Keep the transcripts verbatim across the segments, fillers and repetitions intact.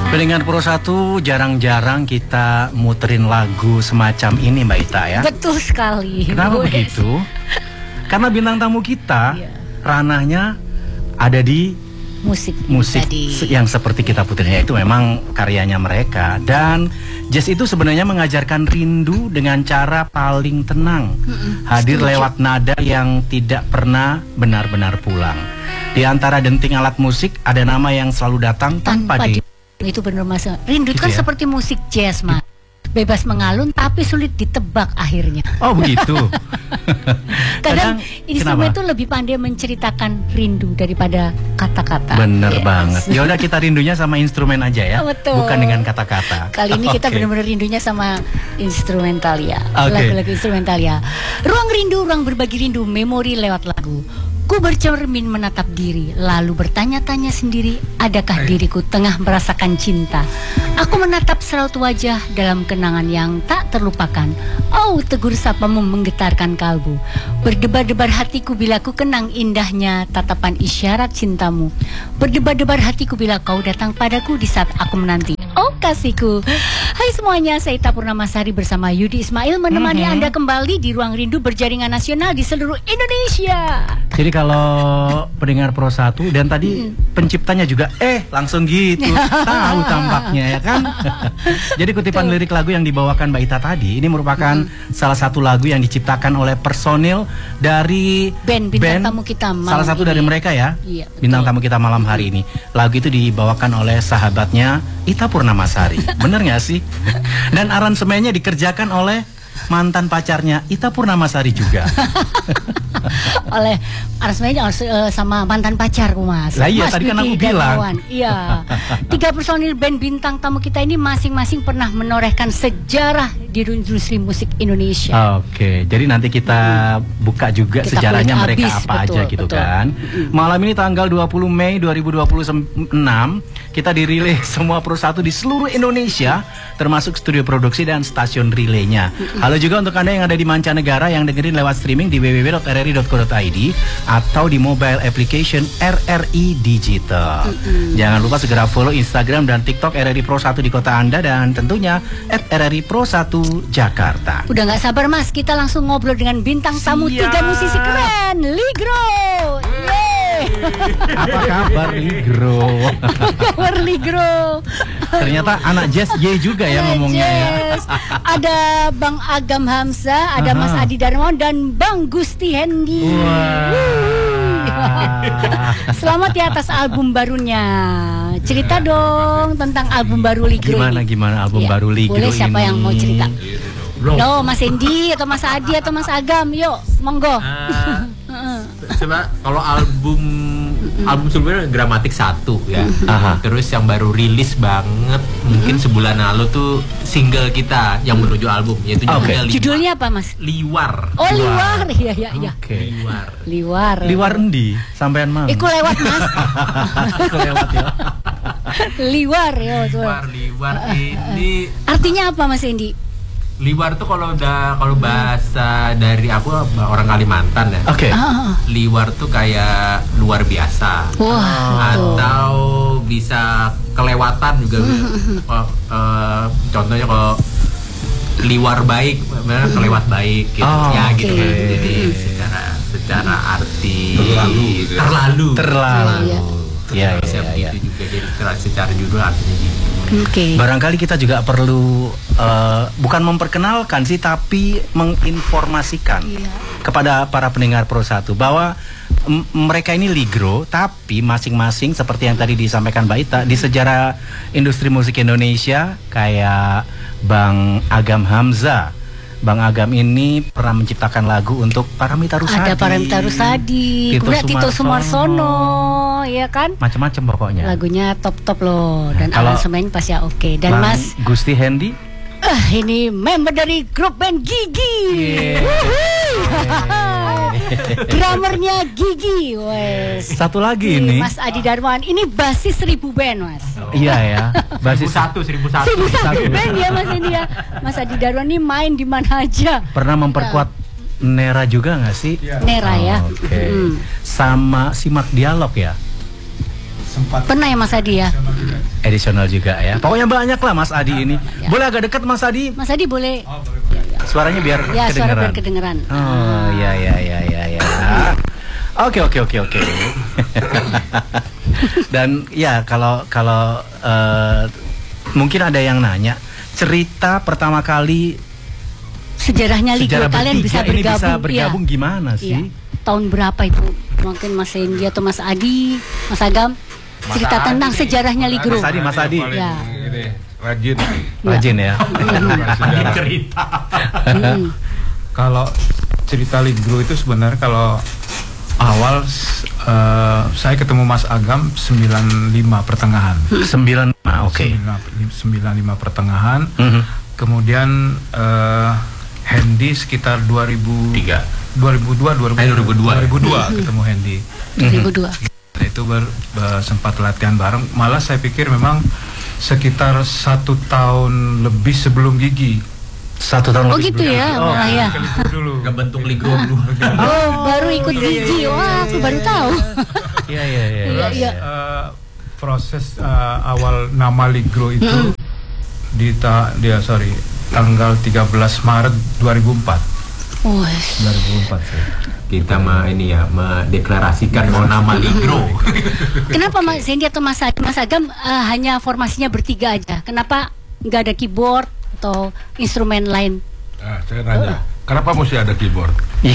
Pendengar Pro satu, jarang-jarang kita muterin lagu semacam ini Mbak Ita ya. Betul sekali. Kenapa Bu. begitu? Karena bintang tamu kita Iya. ranahnya ada di musik musik tadi. yang seperti kita putarnya itu memang karyanya mereka. Dan jazz itu sebenarnya mengajarkan rindu dengan cara paling tenang. Mm-mm, hadir setuju. lewat nada yang tidak pernah benar-benar pulang. Di antara denting alat musik ada nama yang selalu datang tanpa, Tanpa di di... Itu benar Mas. Rindu Gitu kan ya? seperti musik jazz Mas. Bebas mengalun tapi sulit ditebak akhirnya. Oh begitu. Kadang instrumen kenapa? itu lebih pandai menceritakan rindu daripada kata-kata. Bener Yes. banget. Ya udah kita rindunya sama instrumen aja ya, Betul. bukan dengan kata-kata. Kali ini kita Oke. benar-benar rindunya sama instrumentalia, Oke. lagu-lagu instrumentalia. Ruang rindu, ruang berbagi rindu, memori lewat lagu. Ku bercermin menatap diri, lalu bertanya-tanya sendiri, adakah diriku tengah merasakan cinta? Aku menatap seraut wajah dalam kenangan yang tak terlupakan. Oh, tegur sapamu menggetarkan kalbu. Berdebar-debar hatiku bila ku kenang indahnya tatapan isyarat cintamu. Berdebar-debar hatiku bila kau datang padaku di saat aku menanti. Oh kasihku. Hai semuanya, saya Ita Purnamasari bersama Yudi Ismail menemani Mhm. Anda kembali di Ruang Rindu berjaringan nasional di seluruh Indonesia. Jadi kalau pendengar Pro satu dan tadi penciptanya juga eh langsung gitu tahu tampaknya ya kan. Jadi kutipan Tuh. lirik lagu yang dibawakan Mbak Ita tadi ini merupakan salah satu lagu yang diciptakan oleh personil dari Band bintang tamu kita malam salah satu ini. dari mereka ya. Iya, betul. Bintang tamu kita malam hari ini. Lagu itu dibawakan oleh sahabatnya Ita Purnamasari. Bener nggak sih? Dan aransemennya dikerjakan oleh mantan pacarnya Ita Purnamasari juga. Oleh aransemennya uh, sama mantan pacarku Mas. Lah iya, Mas tadi kan Diki aku bilang. Darmawan. Iya. Tiga personil band bintang tamu kita ini masing-masing pernah menorehkan sejarah di industri musik Indonesia. Oke, jadi nanti kita buka juga Kita sejarahnya kulik mereka abis, apa betul, aja gitu betul. kan. Malam ini tanggal dua puluh Mei dua ribu dua puluh enam kita dirilih semua Pro satu di seluruh Indonesia, termasuk studio produksi dan stasiun relaynya. Halo juga untuk Anda yang ada di mancanegara yang dengerin lewat streaming di w w w dot r r i dot co dot i d atau di mobile application R R I Digital. Jangan lupa segera follow Instagram dan TikTok R R I Pro satu di kota Anda dan tentunya at R R I Pro satu Jakarta. Udah nggak sabar Mas, kita langsung ngobrol dengan bintang tamu Siap. tiga musisi keren, Ligro. Yeay. Apa kabar Ligro? Kabar Ligro. Ternyata anak jazz Y juga ya ngomongnya ya. Yes. Ada Bang Agam Hamzah, ada Aha. Mas Adi Darmawan dan Bang Gusti Hendi. Wah. Selamat ya atas album barunya. Cerita dong tentang album baru Ligro Gimana ini. gimana album Iya, baru Ligro boleh siapa ini? yang mau cerita? Yo, Mas Hendi atau Mas Adi atau Mas Agam, yuk, monggo. Uh, coba kalau album album sebelumnya Gramatik satu ya. Aha. Terus yang baru rilis banget mungkin sebulan lalu tuh single kita yang menuju album yaitu Oke. judulnya Liwar. Judulnya apa Mas? Liwar. Oh Liwar, iya iya iya. Oke. Liwar. Liwar. Liwar endi? Sampean mang. Iku lewat Mas. Iku lewat ya. Liwar yo tuh. Liwar, liwar ini Artinya apa Mas Hendi? liwar tuh kalau udah kalau bahasa dari aku orang Kalimantan ya. Oke. Ah, Liwar tuh kayak luar biasa. wah, tuh. Atau bisa kelewatan juga. Oh, eh, contohnya kalau liwar baik, benar kelewat baik gitu. Oh, ya gitu oke. kan. Jadi secara secara arti Terlalu gitu ya. terlalu. Terlalu. Iya, Iya, Bisa iya, iya. begitu juga jadi secara, secara judul artinya gitu. Oke. Barangkali kita juga perlu eh, bukan memperkenalkan sih, tapi menginformasikan Iya. kepada para pendengar Pro satu bahwa m- mereka ini Ligro, tapi masing-masing seperti yang tadi disampaikan Mbak Ita di sejarah industri musik Indonesia kayak Bang Agam Hamzah. Bang Agam ini pernah menciptakan lagu untuk Paramita Rusadi. Ada Paramita Rusadi, Tito kemudian Tito Sumarsono. Sumarsono, ya kan? Macam-macam pokoknya. Lagunya top-top loh dan Kalau aransemen pas ya oke. Dan Bang Mas, Gusti Hendi. ah ini member dari grup band Gigi. Yeah. Drummernya Gigi, wes. Satu lagi ini. Mas Adi Darmawan, ini basis seribu band Mas. Iya ya. Seribu Basis satu, seribu satu. Seribu satu Satu. band ya Mas ini ya. Mas Adi Darmawan ini main di mana aja. pernah memperkuat Nera juga nggak sih? Nera ya. Oke. Mm. Sama Simak Dialog ya. Sempat Pernah ya Mas Adi ya? sama juga. Eh Additional juga ya. Pokoknya banyak lah Mas Adi ini. Ya. Boleh agak dekat Mas Adi? Mas Adi boleh. Oh, boleh, boleh. Ya, ya. Suaranya biar Ya, kedengeran. suara biar kedengeran. Oh, ya ya ya ya ya. Oke oke oke oke. Dan ya kalau kalau uh, mungkin ada yang nanya cerita pertama kali Sejarahnya Ligro sejarah kalian bisa bertiga ini bergabung. bisa bergabung Iya. gimana Iya. sih? Tahun berapa itu? Mungkin Mas Hendy atau Mas Adi, Mas Agam Mas cerita Adi tentang nih. sejarahnya Ligro. Mas Adi, Mas Adi. Paling Ya. ini, rajin. Rajin ya. Lagi cerita. Hmm. Kalau cerita Ligro itu sebenarnya kalau awal eh, saya ketemu Mas Agam sembilan puluh lima pertengahan. Sembilan, ah, oke. sembilan puluh lima pertengahan. Mhm. Kemudian eh, Hendy sekitar dua ribu Tiga. dua ribu dua dua ribu Eh, dua ribu dua. dua ribu dua ketemu Hendy. dua ribu dua. Itu ber, ber- sempat latihan bareng. Malah saya pikir memang sekitar satu tahun lebih sebelum Gigi. Satu tahun Oh lebih gitu sebelum ya, itu. Oh, malah ya. Ke Ligro dulu. Gak bentuk Ligro dulu. Oh, baru ikut Gigi. Wah, aku baru tahu. Iya iya iya. Iya, iya. Eh, proses eh, awal nama Ligro itu di ta dia sorry tanggal tiga belas Maret dua ribu empat. Wah. dua ribu empat sih. Kita mah ini ya mendeklarasikan mau nama Ligro. Kenapa Mas Hendy atau Mas Adi, Mas Agam eh, hanya formasinya bertiga aja? Kenapa nggak ada keyboard atau instrumen lain? Nah, saya nanya, kenapa mesti ada keyboard?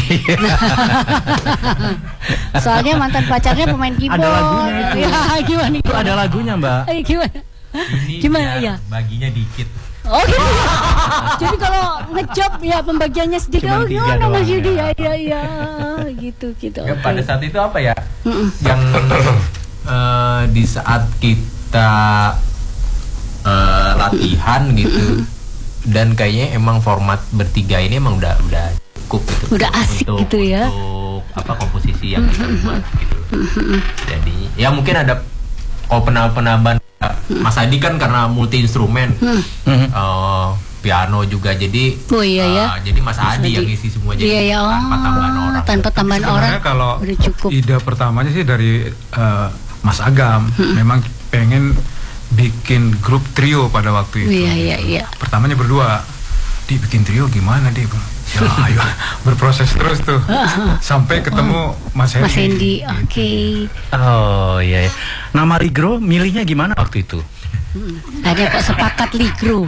Soalnya mantan pacarnya pemain keyboard. Ada lagunya itu. Ya, gimana? Itu ada lagunya, Mbak. Eh, gimana? Ini Gimana, biar ya? Baginya dikit. Oh gitu ya. Jadi kalau ngejob ya pembagiannya sedikit. Cuman Oh tiga gimana doang, Mas Yudi? ya. Ya, ya, ya. Gitu, gitu. Ya, Oke. pada saat itu apa ya? Mm-mm. Yang eh, di saat kita eh, latihan gitu, dan kayaknya emang format bertiga ini emang udah udah cukup gitu. Udah asik untuk, gitu ya. Untuk apa komposisi yang kita buat gitu. Jadi ya mungkin ada kalau penambahan Mas Adi kan karena multi instrumen, Mhm. eh, piano juga jadi. Oh iya ya. eh, jadi Mas Adi Adi. yang isi semua jadi Iya ya. Oh, tanpa tambahan orang. Tanpa tambahan orang. Sebenarnya kalau udah cukup. ide pertamanya sih dari eh, Mas Agam, memang pengen bikin grup trio pada waktu itu. Iya, iya, iya. Pertamanya berdua, di bikin trio gimana dia? Ya, ayo berproses terus tuh sampai ketemu Mas Hendy. Mas Hendy, Gitu. oke. Oh iya, iya. Nama Ligro milihnya gimana waktu itu? Ada kok sepakat Ligro.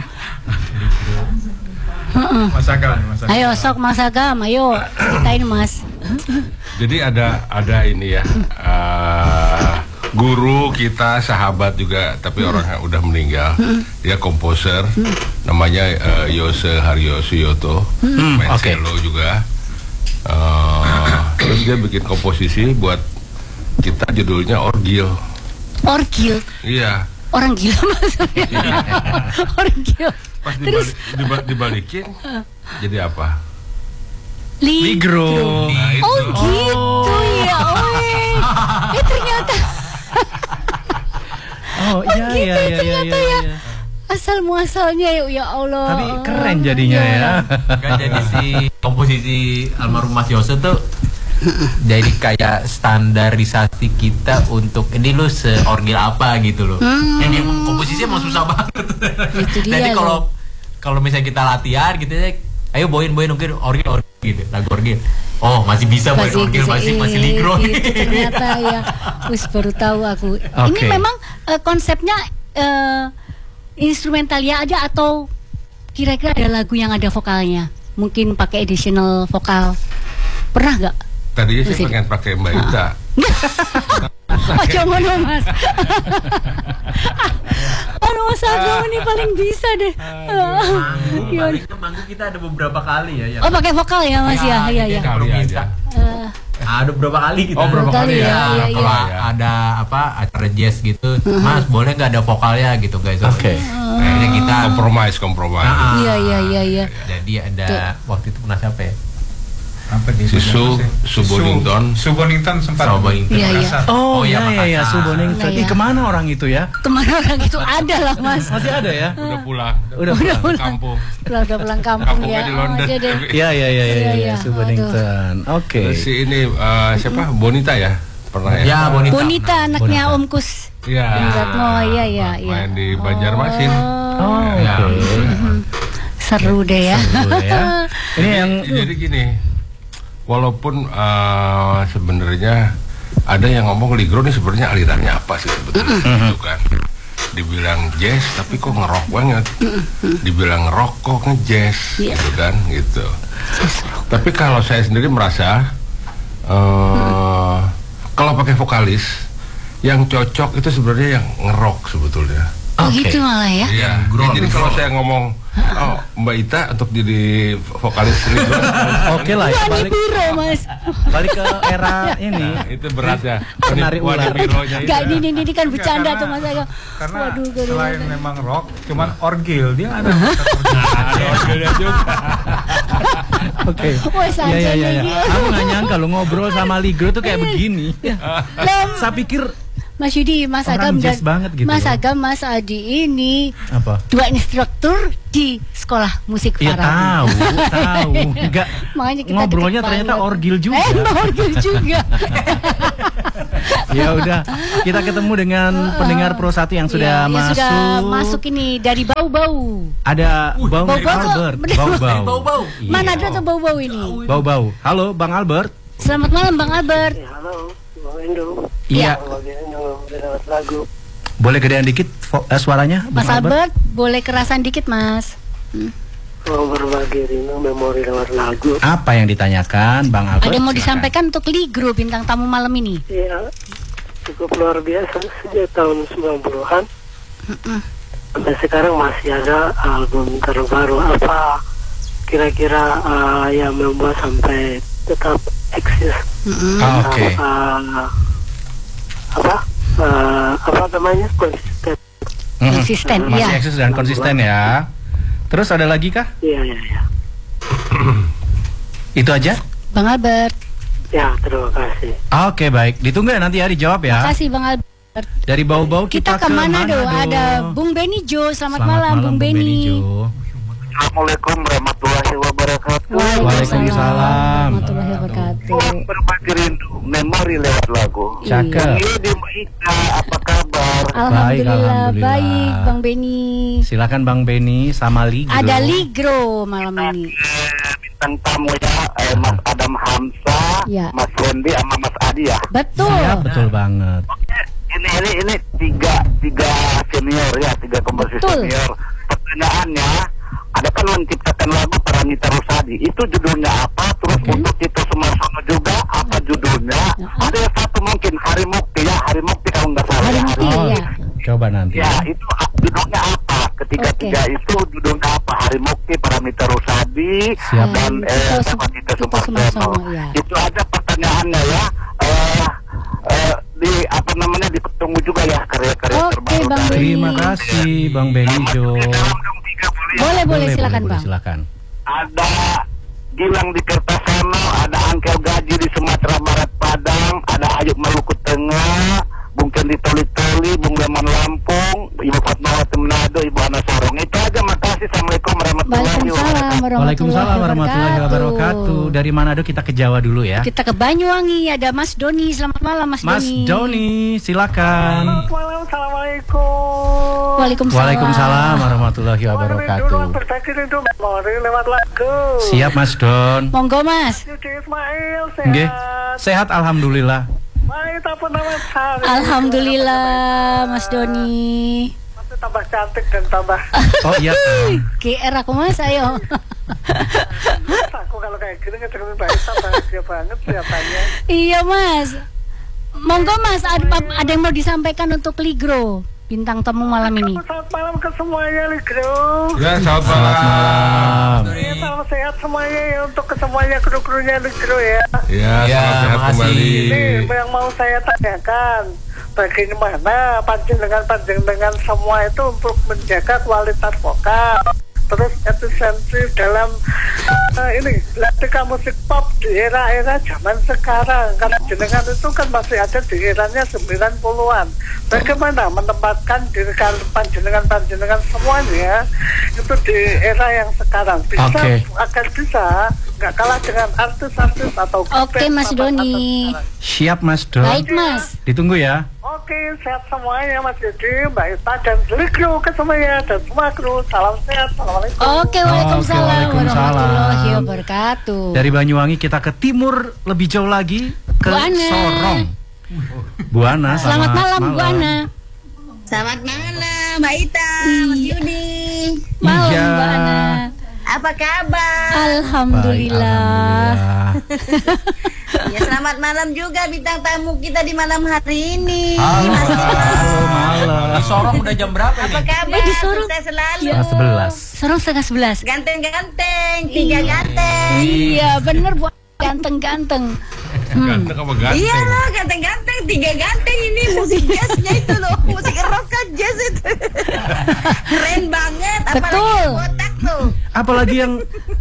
Mas Agam, Mas Agam. Ayo sok Mas Agam, ayo ceritain Mas. Jadi ada ada ini ya, eh, guru kita, sahabat juga, tapi orangnya udah meninggal. Dia komposer, namanya eh, Yose Haryosuyoto, main oke. cello juga. Eh, terus dia bikin komposisi buat kita, judulnya Orgil. Orgil. Iya. Orang gila maksudnya. Orang gila. Pas Terus dibalik, diba- dibalikin, jadi apa? Li- Ligro. Nah, itu. Oh gitu ya. Oh, eh. eh ternyata Oh iya gitu iya iya iya. ternyata iya. ya. Asal muasalnya ya, ya Allah. Tapi keren jadinya ya. Kan jadi si komposisi almarhum Mas Yose tuh jadi kayak standarisasi kita untuk ini lu seorgil apa gitu loh. Hmm. Yang emang komposisinya emang susah banget. Itu dia Jadi kalau loh. kalau misalnya kita latihan gitu ya, ayo boin boin mungkin orgil orgil gitu, lagu orgil. Oh masih bisa boin orgil, bisa, masih eh, masih ligro. gitu, ternyata ya. Wis baru tahu aku. Ini Oke. memang eh, konsepnya eh, instrumental ya aja atau kira-kira ada lagu yang ada vokalnya? Mungkin pakai additional vokal. Pernah nggak? Tadinya Masih. saya pengen pakai Mbak Ita. Oh jangan dong Mas. Aduh Mas Agam ini paling bisa deh. Manggung, Gimana? paling ke manggung kita ada beberapa kali ya. yang- Oh pakai vokal ya Mas ya? Iya jadi iya. kalau Kali minta, aja. Eh, ada beberapa kali gitu. Oh, beberapa kali ya, Ya, iya, kalau iya. ada apa acara jazz gitu, Mas boleh nggak ada vokalnya gitu guys? Oke. Kayaknya kita Kompromis, kompromis. Ah, Iya iya iya iya. Jadi ada waktu itu pernah siapa ya? Apa dia? Si Su- Su Bonington. Su Bonington sempat. Su Bonington. Iya, iya. Makassar. Oh, Oh, iya iya, iya iya, Makassar. Subonington. Nah, Ih, ya. kemana orang itu ya? Kemana orang itu ada lah Mas. Masih ada ya? Udah pulang. Udah Udah pulang. pulang. Kampung. Udah, udah pulang kampung Kampungnya ya. di London. Oh, jadi- Iya iya iya iya, Iya, iya, iya. Subonington. Oke. Terus si ini eh, siapa? Bonita ya? Pernah ya? Ya Bonita. Bonita anaknya Bonita. Om Kus. Iya. Ratmo, iya iya iya. Main di Banjarmasin. Oh, Ya, seru deh ya. Seru ya. Ini yang Jadi gini, walaupun eh, sebenarnya ada yang ngomong Ligro ini sebenarnya alirannya apa sih sebetulnya, gitu kan? Dibilang jazz tapi kok ngerok banget, dibilang rock kok nge-jazz, gitu kan, gitu. Tapi kalau saya sendiri merasa eh, kalau pakai vokalis yang cocok itu sebenarnya yang ngerok sebetulnya. Oh Oke. gitu malah ya. Iya. Jadi kalau saya ngomong, oh Mbak Ita untuk jadi vokalis Ligro, oke lah ya, Wah, ini balik, biro mas. balik ke era ini. nah, itu berat ya. Penari ular. Bironya itu. Gak ini, ini ini kan bercanda karena- tuh mas Agam. Karena Waduh, guru. selain memang rock, cuman orgil dia ada. Ada orgelnya juga. Oke. Wah, Iya santai iya iya. gitu. Aku nggak nyangka lo ngobrol sama Ligro tuh kayak begini. Lem, Saya pikir Mas Yudi, Mas Orang Agam jazz dan banget gitu Mas loh. Agam, Mas Adi ini apa? dua instruktur di sekolah musik Iya Farabi. tahu, tahu. Enggak. Makanya kita Ngobrolnya deket ternyata banget. orgil juga. Eh, orgil juga. Ya udah, kita ketemu dengan pendengar Pro satu yang sudah Iya, yang masuk. sudah masuk ini dari bau-bau. Ada Bang bau-bau kok. Albert. Bener. Bau-bau. Bau-bau. Iya. Mana ada tuh bau-bau ini? Bau-bau. Halo, Bang Albert. Selamat malam Bang Albert. Ya, halo, Bang Endo. Iya. Bang Endo, udah dapat lagu. Boleh gedean dikit vo- eh, suaranya, Bang Mas Albert, boleh kerasan dikit Mas. Hmm. Mau berbagi rindu memori lewat lagu. Apa yang ditanyakan, Bang Albert? Ada yang mau Silakan. disampaikan untuk Ligro bintang tamu malam ini? Ya, cukup luar biasa sejak tahun sembilan puluhan. Sampai sekarang masih ada album terbaru. Apa kira-kira uh, yang membuat sampai tetap eksis? Mm-mm. Ah, Oke. Uh, apa? Uh, apa namanya? Konsisten. Mhm. Konsisten, Masih iya. eksis dan konsisten ya. Terus ada lagi kah? Iya, iya, iya. Itu aja? Bang Albert. Ya, terima kasih. Oke, baik. Ditunggu ya nanti ya dijawab ya. Makasih Bang Albert. Dari bau-bau Kita, kita, ke mana Manado. dong? Ada Bung Beni Jo. Selamat, Selamat malam, Bung Beni. Jo. Assalamualaikum warahmatullahi wabarakatuh. Waalaikumsalam. warahmatullahi wabarakatuh. Berbagi rindu memori lewat lagu. Cakep. Ini di Mbak, apa kabar? Alhamdulillah, alhamdulillah. baik Bang Beni. Silakan Bang Beni sama Ligro. Ada Ligro malam ini. Eh, Bintang tamu ya, eh, Mas Adam Hamzah, Ya. Mas Rondi, sama Mas Adi ya. Betul. Siap, betul banget. Ini ini ini tiga tiga senior ya, tiga komposisi Betul. senior. Pertanyaannya, ada kan menciptakan lagu Paramita Rusadi. Itu judulnya apa? Terus untuk itu Sumarsono juga apa judulnya? Ada yang satu mungkin Hari Mukti ya, Hari Mukti kalau nggak salah. Hari ya. Mukti. Oh, Iya. coba nanti. Ya, itu a- judulnya apa? Ketiga-tiga itu judulnya apa? Hari Mukti, Paramita Rusadi, Siap. dan Hmm, eh, Tito Su- Paramita Tito Sumarsono. Sumarsono, ya. Itu aja pertanyaannya ya. Eh, eh, di apa namanya ditunggu juga ya karya-karya Oke, terbaru Bang dari. Beni. Terima kasih Bang Beni Jo. Dalam dong tiga boleh ya? Boleh, boleh, silakan boleh, Bang. silakan. Ada Gilang di Kertasono, ada Angkel Gaji di Sumatera Barat Padang, ada Ayub Maluku Tengah, Bung Ken di Toli-Toli, Bung Leman Lampung, Ibu Fatmawati Manado, Ibu Ana Sorong. Itu aja, makasih. Assalamualaikum warahmatullahi Waalaikumsalam wabarakatuh. Waalaikumsalam warahmatullahi wabarakatuh. Dari Manado kita ke Jawa dulu ya. Kita ke Banyuwangi, ada Mas Doni. Selamat malam Mas, Mas Doni. Doni, silakan. Malam, Assalamualaikum. Waalaikumsalam. Waalaikumsalam warahmatullahi wabarakatuh. Berbagi rindu memori lewat lagu. Siap Mas Don. Monggo Mas. Yudi Ismail, Nggih. sehat. Sehat alhamdulillah. Baik, apa nama hari? Alhamdulillah Mas Doni. Masih tambah cantik dan tambah. Oh iya. G R aku Mas, ayo. Aku kalau kayak gini ngecekin Mbak Isa bahagia banget kelihatannya. Iya Mas. Monggo Mas, ada, ada yang mau disampaikan untuk Ligro bintang tamu malam ini. Selamat malam ke semuanya, Ligro. Ya, selamat Selamat malam. malam. Ya, salam sehat semuanya ya untuk ke semuanya kru-krunya Ligro ya. Ya, Ya, selamat sehat makasih. kembali. Ini yang mau saya tanyakan, bagaimana panjenengan-panjenengan semua itu untuk menjaga kualitas vokal, terus efisiensi dalam uh, ini ketika musik pop di era-era zaman sekarang. Karena jenengan itu kan masih ada di eranya sembilan puluhan. Bagaimana menempatkan diri panjenengan-panjenengan semuanya itu di era yang sekarang bisa Oke. agar bisa nggak kalah dengan artis-artis atau Oke, band Mas papan atas Doni. sekarang. Siap Mas Don. Baik Mas. Ditunggu ya. Oke, sehat semuanya Mas Yudi, Mbak Ita, dan seluruh kru ke semuanya, dan semua kru. Salam sehat, assalamualaikum. Oke, waalaikumsalam Oke, waalaikumsalam. warahmatullahi wabarakatuh. Dari Banyuwangi kita ke timur lebih jauh lagi ke Bu Ana. Sorong. Bu Ana, Selamat malam, Bu Ana. Selamat malam, Mbak Ita, Mas Yudi. Malam, Iya. Bu Ana. Apa kabar? Alhamdulillah. Alhamdulillah. Ya, selamat malam juga bintang tamu kita di malam hari ini. Halo, Mas Yudi. Halo, malam. Di Sorong udah jam berapa Apa ini? kabar? Ya, di Sorong. Sukses selalu. Setengah sebelas. Sorong setengah sebelas. Ganteng-ganteng, tiga ganteng. Iya, bener Bu. Ganteng-ganteng. Hmm. Ganteng apa ganteng? Iya loh, ganteng-ganteng, tiga ganteng ini musik jazznya itu loh, musik rock kan jazz itu. Keren banget, apalagi Betul. yang botak tuh. Apalagi yang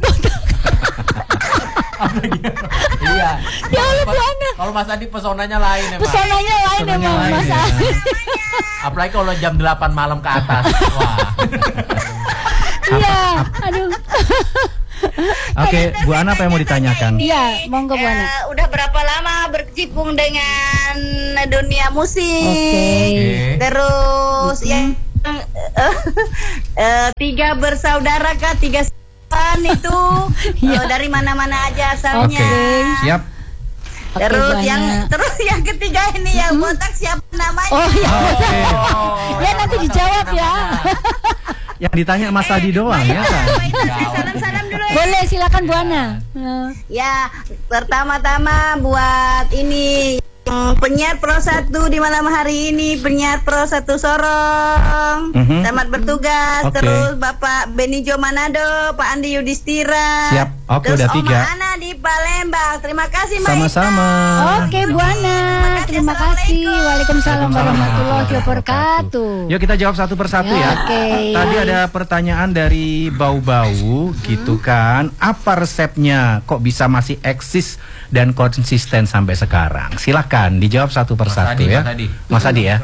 Iya. Ya Allah, Bu Ana. Kalau Mas Adi pesonanya lain emang. Pesonanya lain Pesonanya emang lain, Mas ya. Adi. Apalagi kalau jam delapan malam ke atas. Wah. Iya, aduh. Oke, Bu Ana apa yang mau ditanyakan? Iya, monggo Bu Ana. Eh, udah berapa lama berkecimpung dengan dunia musik? Oke. Terus yang eh, eh, tiga bersaudara kah? Tiga saudara itu Iya. eh, dari mana-mana aja asalnya. Oke. Siap. Oke, Terus Bu yang Ana. terus yang ketiga ini yang botak siapa namanya? Oh iya. Oh, Ya nanti dijawab ya. Yang ditanya Mas Adi doang ya kan? Salam-salam dulu ya. Boleh, silakan Bu Ana. Eh, Ya, pertama-tama buat ini yang penyiar Pro satu di malam hari ini, penyiar Pro satu Sorong. Mhm. Selamat bertugas. Oke. Terus Bapak Benijo Manado, Pak Andi Yudhistira. Siap. Oke, Terus udah tiga. Oma Ana di Palembang. Terima kasih Mbak Sama-sama. Oke Bu Ana, terima kasih. Waalaikumsalam warahmatullahi wabarakatuh. Yuk kita jawab satu persatu Ya, ya. oke. Tadi ada pertanyaan dari Bau-Bau gitu kan. Apa resepnya kok bisa masih eksis dan konsisten sampai sekarang? Silakan dijawab satu persatu Adi, ya. Mas Adi. Mas Adi ya.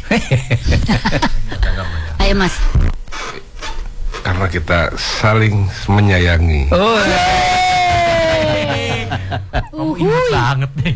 Ayo Mas. Karena kita saling menyayangi. Oh, Kamu ingat banget nih.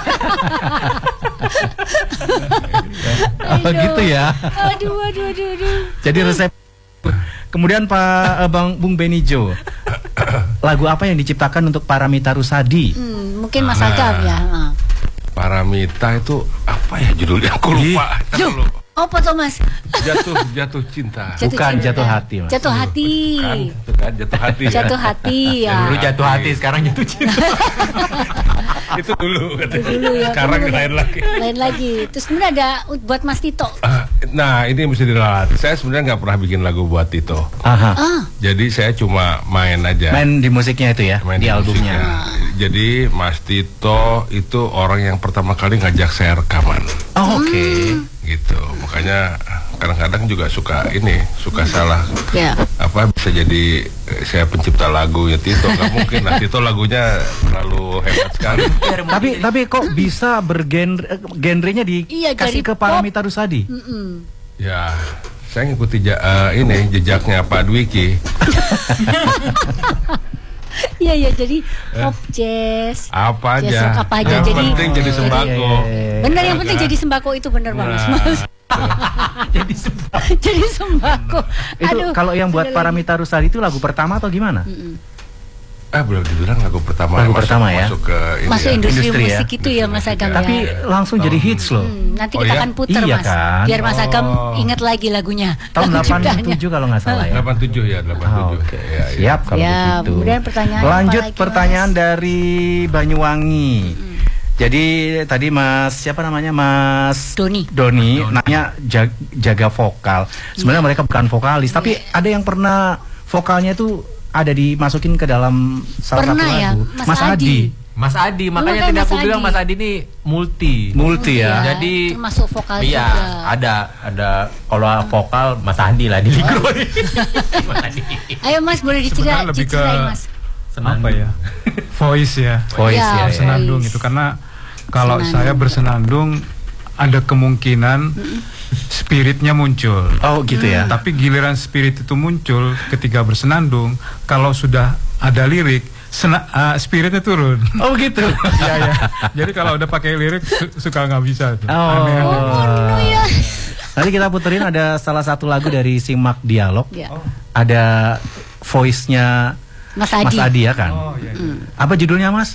oh gitu ya. Aduh, aduh, aduh, aduh. Jadi resep. Kemudian Pak eh, Bang Bung Benijo. Lagu apa yang diciptakan untuk Paramita Rusady? Hmm, mungkin Mas Nah. Agam ya. Ah. Paramita itu apa ya judulnya? Aku lupa. Ntar Duh, dulu. apa tuh Mas? Jatuh jatuh cinta. Jatuh Bukan, cinta. jatuh hati, Mas. Jatuh hati. Kan, itu kan jatuh hati. ya. Jatuh hati ya. Dulu jatuh hati, sekarang jatuh cinta. Itu dulu katanya. Dulu ya. Sekarang Kemudian lain lagi. Lain lagi. Terus kemudian ada buat Mas Tito. Ah, Nah ini mesti diralat. Saya sebenarnya nggak pernah bikin lagu buat Tito. Aha. Ah, Jadi saya cuma main aja. Main di musiknya itu ya, Main di albumnya. musiknya. Jadi Mas Tito itu orang yang pertama kali ngajak saya rekaman, Oh, oke. gitu. Makanya kadang-kadang juga suka ini, suka salah. ya. Apa bisa jadi eh, saya pencipta lagu ya Tito? Nggak mungkin lah. Tito lagunya terlalu hebat sekali. Tapi tapi kok bisa bergenre eh, genrenya Iya, dikasih dari ke pop. Paramita Rusady? Mm-mm. Ya, saya ngikuti ja- eh, ini jejaknya Pak Dwiki. Iya, iya, jadi pop jazz. Apa Jazz aja. rock apa aja, Yang jadi- penting jadi Oh, sembako. Bener, yang penting jadi sembako itu bener banget Nah, Mas. Jadi sembako. Jadi sembako. Itu Aduh. kalau yang buat sudah lagi. Paramita Rusady itu lagu pertama atau gimana? Ah, boleh dibilang lagu pertama Lagu masuk, pertama ya? masuk ke ini Masuk ya. industri, Industri ya? musik itu ya Mas Agam ya. Tapi langsung jadi hits loh. Hmm, nanti Oh, kita iya? akan putar Iya Mas. kan? Biar Mas Agam Oh. ingat lagi lagunya. Tahun Lagu delapan ciptaannya. tujuh kalau nggak salah ya. delapan tujuh ya, delapan Ah, tujuh. Oke, Ya, ya. siap kalau Ya, begitu. kemudian pertanyaan Lanjut apa lagi, pertanyaan Mas? dari Banyuwangi. Jadi tadi Mas siapa namanya Mas Doni. Doni, nanya jag- jaga vokal. Sebenarnya mereka bukan vokalis, tapi Iya. ada yang pernah vokalnya itu ada dimasukin ke dalam salah Pernah satu ya, lagu. Mas Adi. Mas Adi, makanya kayak tadi Mas aku bilang Adi. Mas Adi ini multi. Multi ya. Iya, Jadi- termasuk vokal Iya, juga. ada ada kalau vokal Mas Adi lah di Ligro. Mas Adi. Ayo Mas, boleh diceritain, Sebenarnya lebih ke- diceritain Mas. Apa ya? Voice ya. Voice Ya, ya, ya. voice. Senandung itu karena kalau Senandung. saya bersenandung ada kemungkinan spiritnya muncul. Oh gitu ya. Tapi giliran spirit itu muncul ketika bersenandung, kalau sudah ada lirik, sena, uh, spiritnya turun. Oh gitu. Iya ya. Jadi kalau udah pakai lirik su suka nggak bisa tuh. Oh. Aneh. Oh, no, ya. Nanti kita puterin ada salah satu lagu dari Simak Dialog. Ya. Oh. Ada voice-nya Mas Adi. Mas Adi ya kan? Oh iya. iya. Apa judulnya Mas?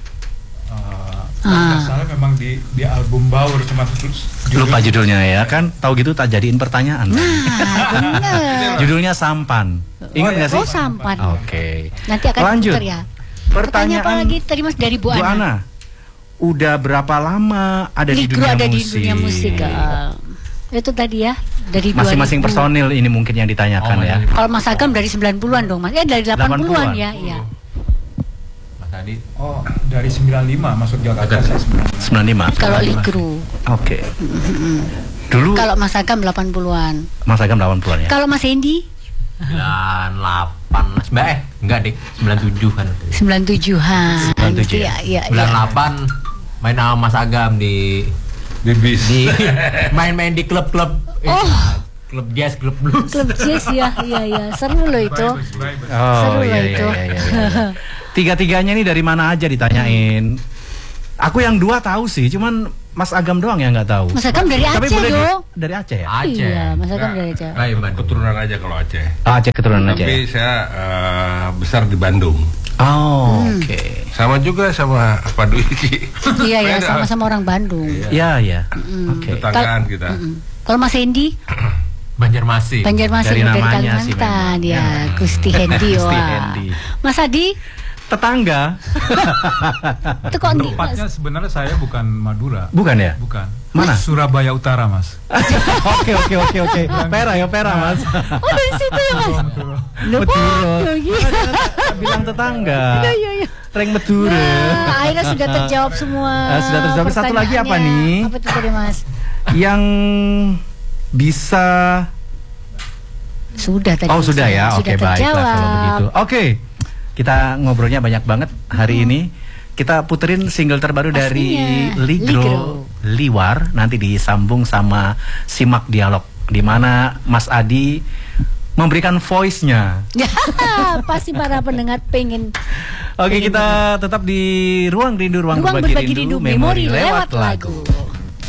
Uh, Ah. nggak salah memang di di album Baur cuma terus Lupa judulnya ya kan? Tahu gitu tak jadiin pertanyaan. Nah, bener. Judulnya Sampan. Ingat nggak sih? Oh, Sampan. Oke. Nanti akan Lanjut. puter ya. Pertanyaan apa lagi tadi Mas dari Bu, Bu Ana? Ana. Udah berapa lama ada di Ligro dunia ada di musik? dunia musik. ah. Itu tadi ya dari Masing-masing dua ribu. personil ini mungkin yang ditanyakan Oh, ya. Kalau Mas Agam dari sembilan puluhan dong Mas. Ya dari delapan puluhan ya, iya. Mas Adi. Oh, dari sembilan puluh lima masuk Jakarta saya sembilan puluh lima. sembilan puluh lima. Kalau Ligro. Oke. Dulu Kalau Mas Agam delapan puluhan. Mas Agam delapan puluhan ya. Kalau Mas Hendy sembilan puluh delapan Mas. Mbak eh enggak deh, sembilan puluh tujuh kan. sembilan puluh tujuhan. sembilan puluh tujuh Iya, iya, sembilan puluh iya. delapan main sama Mas Agam di Di bis. di main-main di klub-klub. Oh. Klub jazz, klub blues. Klub jazz ya, iya iya. Seru loh itu. Oh Seru iya lah iya, itu. iya iya iya. Tiga-tiganya ini dari mana aja ditanyain. Aku yang dua tahu sih, cuman Mas Agam doang yang nggak tahu. Mas Agam dari Tapi Aceh boleh di- dong. dari Aceh ya? Aceh. Iya, Mas Agam dari Aceh. Baik, Mbak. Keturunan aja kalau Aceh. Oh, Aceh keturunan aja. Tapi Ya? saya eh, besar di Bandung. Oh, Hmm. oke. Sama juga sama Pak Dwi. Iya ya, Beda. sama-sama orang Bandung. Iya iya. Oke. Tetanggaan kita. Mm. Kalau Mas Hendy, Banjarmasin. Banjarmasin Dari dari, namanya sih Kalimantan memang. ya, Gusti Hendy. Gusti Wah. Hendy. Mas Adi, Tetangga? itu kok di Tempatnya sebenarnya saya bukan Madura. Bukan ya? Bukan. Mana? Surabaya Utara, Mas. Oke oke oke oke. Pera ya pera Mas. Oh dari situ ya Mas. Loh, Meduro. oh, gitu. Bilang tetangga. Iya iya iya. Reng Meduro. Nah, akhirnya sudah terjawab semua. Ah, sudah terjawab. Satu lagi apa pertanyaannya. nih? Apa itu tadi Mas? Yang bisa Sudah tadi. Oh sudah ya, oke Sudah baiklah kalau terjawab. begitu. Oke, kita ngobrolnya banyak banget hari ini. Kita puterin single terbaru dari Pastinya, Ligro, Ligro. Liwar. Nanti disambung sama Simak Dialog, di mana Mas Adi memberikan voice-nya. Ya, pasti para pendengar pengen. Oke, pengen kita tetap di Ruang Rindu, Ruang, Ruang Berbagi, Berbagi Rindu, Rindu, memori lewat lagu.